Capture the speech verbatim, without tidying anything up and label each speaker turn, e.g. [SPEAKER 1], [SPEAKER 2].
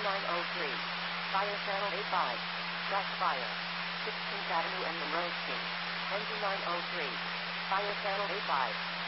[SPEAKER 1] nine oh three. Fire channel eighty-five. Track fire. sixteenth Avenue and Monroe Street. Engine nine oh three. Fire channel eighty-five.